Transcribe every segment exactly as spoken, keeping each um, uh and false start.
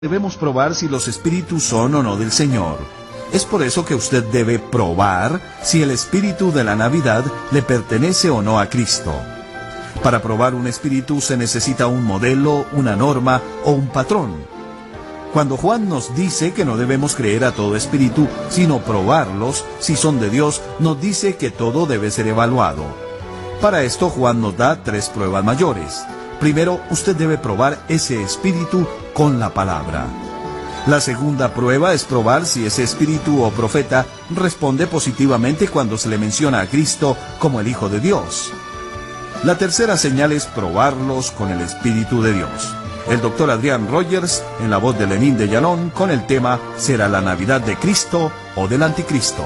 Debemos probar si los espíritus son o no del Señor. Es por eso que usted debe probar si el espíritu de la Navidad le pertenece o no a Cristo. Para probar un espíritu se necesita un modelo, una norma o un patrón. Cuando Juan nos dice que no debemos creer a todo espíritu, sino probarlos, si son de Dios, nos dice que todo debe ser evaluado. Para esto Juan nos da tres pruebas mayores. Primero, usted debe probar ese espíritu con la palabra. La segunda prueba es probar si ese espíritu o profeta responde positivamente cuando se le menciona a Cristo como el Hijo de Dios. La tercera señal es probarlos con el Espíritu de Dios. El doctor Adrián Rogers, en la voz de Lenín de Llanón, con el tema ¿Será la Navidad de Cristo o del Anticristo?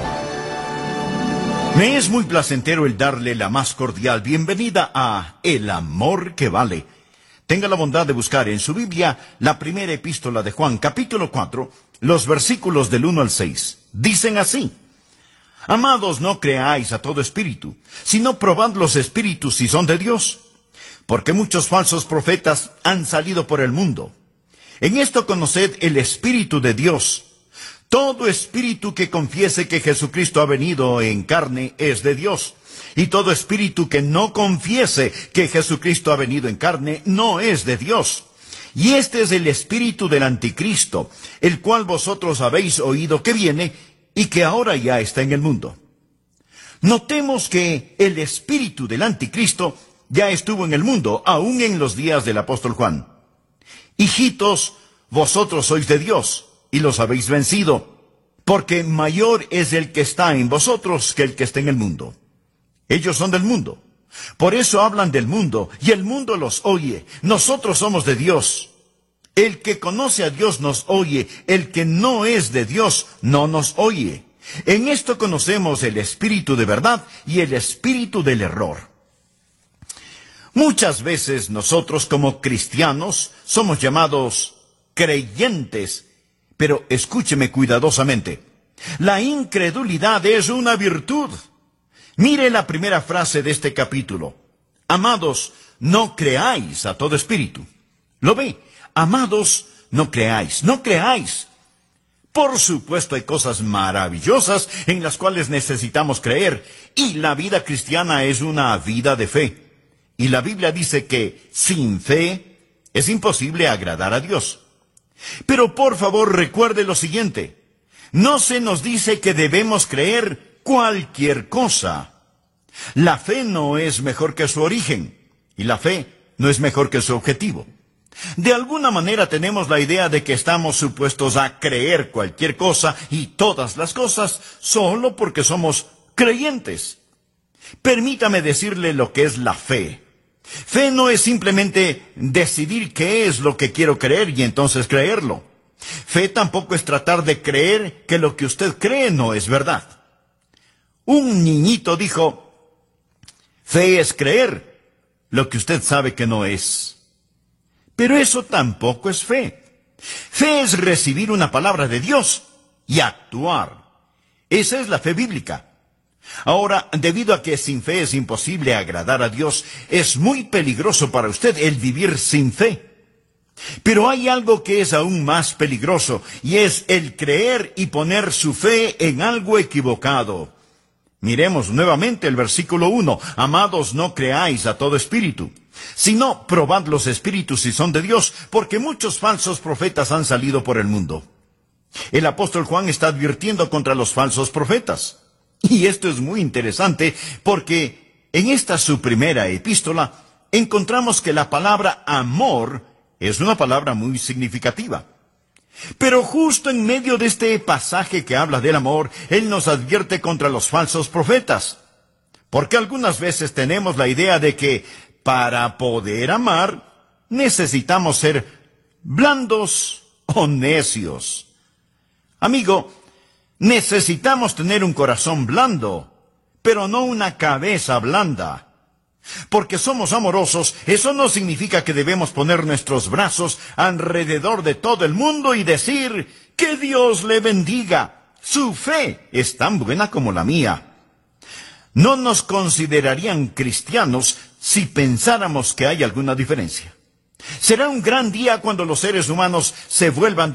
Me es muy placentero el darle la más cordial bienvenida a El Amor que Vale. Tenga la bondad de buscar en su Biblia la primera epístola de Juan, capítulo cuatro, los versículos del uno al seis. Dicen así: Amados, no creáis a todo espíritu, sino probad los espíritus si son de Dios, porque muchos falsos profetas han salido por el mundo. En esto conoced el Espíritu de Dios. Todo espíritu que confiese que Jesucristo ha venido en carne es de Dios, y todo espíritu que no confiese que Jesucristo ha venido en carne no es de Dios. Y este es el espíritu del anticristo, el cual vosotros habéis oído que viene y que ahora ya está en el mundo. Notemos que el espíritu del anticristo ya estuvo en el mundo, aún en los días del apóstol Juan. Hijitos, vosotros sois de Dios, y los habéis vencido, porque mayor es el que está en vosotros que el que está en el mundo. Ellos son del mundo, por eso hablan del mundo, y el mundo los oye. Nosotros somos de Dios. El que conoce a Dios nos oye, el que no es de Dios no nos oye. En esto conocemos el espíritu de verdad y el espíritu del error. Muchas veces nosotros como cristianos somos llamados creyentes. Pero escúcheme cuidadosamente. La incredulidad es una virtud. Mire la primera frase de este capítulo. Amados, no creáis a todo espíritu. ¿Lo ve? Amados, no creáis, no creáis. Por supuesto hay cosas maravillosas en las cuales necesitamos creer. Y la vida cristiana es una vida de fe. Y la Biblia dice que sin fe es imposible agradar a Dios. Pero por favor recuerde lo siguiente: no se nos dice que debemos creer cualquier cosa. La fe no es mejor que su origen, y la fe no es mejor que su objetivo. De alguna manera tenemos la idea de que estamos supuestos a creer cualquier cosa y todas las cosas solo porque somos creyentes. Permítame decirle lo que es la fe. Fe no es simplemente decidir qué es lo que quiero creer y entonces creerlo. Fe tampoco es tratar de creer que lo que usted cree no es verdad. Un niñito dijo: fe es creer lo que usted sabe que no es. Pero eso tampoco es fe. Fe es recibir una palabra de Dios y actuar. Esa es la fe bíblica. Ahora, debido a que sin fe es imposible agradar a Dios, es muy peligroso para usted el vivir sin fe. Pero hay algo que es aún más peligroso, y es el creer y poner su fe en algo equivocado. Miremos nuevamente el versículo uno. Amados, no creáis a todo espíritu, sino probad los espíritus si son de Dios, porque muchos falsos profetas han salido por el mundo. El apóstol Juan está advirtiendo contra los falsos profetas. Y esto es muy interesante porque en esta su primera epístola encontramos que la palabra amor es una palabra muy significativa. Pero justo en medio de este pasaje que habla del amor, él nos advierte contra los falsos profetas. Porque algunas veces tenemos la idea de que para poder amar necesitamos ser blandos o necios. Amigo, necesitamos tener un corazón blando, pero no una cabeza blanda. Porque somos amorosos, eso no significa que debemos poner nuestros brazos alrededor de todo el mundo y decir: ¡que Dios le bendiga! Su fe es tan buena como la mía. No nos considerarían cristianos si pensáramos que hay alguna diferencia. Será un gran día cuando los seres humanos se vuelvan